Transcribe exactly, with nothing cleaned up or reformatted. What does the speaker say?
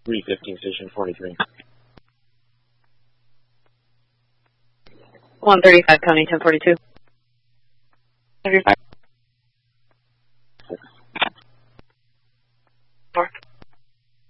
three fifteen, station forty-three. one thirty-five, County ten forty-two. thirty-five.